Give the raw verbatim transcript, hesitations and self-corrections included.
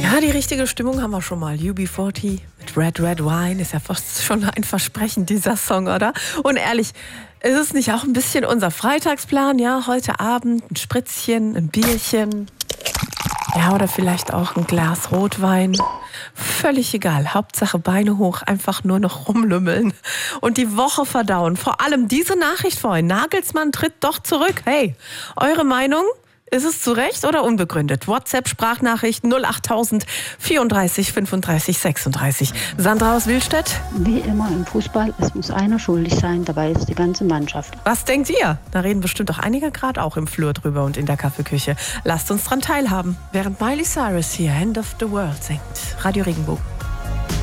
Ja, die richtige Stimmung haben wir schon mal. U B vierzig mit Red Red Wine ist ja fast schon ein Versprechen, dieser Song, oder? Und ehrlich, ist es nicht auch ein bisschen unser Freitagsplan? Ja, heute Abend ein Spritzchen, ein Bierchen. Ja, oder vielleicht auch ein Glas Rotwein. Völlig egal. Hauptsache Beine hoch, einfach nur noch rumlümmeln und die Woche verdauen. Vor allem diese Nachricht vorhin. Nagelsmann tritt doch zurück. Hey, eure Meinung? Ist es zu Recht oder unbegründet? WhatsApp-Sprachnachricht null achttausend vierunddreißig fünfunddreißig sechsunddreißig. Sandra aus Willstedt? Wie immer im Fußball, es muss einer schuldig sein, dabei ist die ganze Mannschaft. Was denkt ihr? Da reden bestimmt auch einige gerade auch im Flur drüber und in der Kaffeeküche. Lasst uns dran teilhaben, während Miley Cyrus hier End of the World singt. Radio Regenbogen.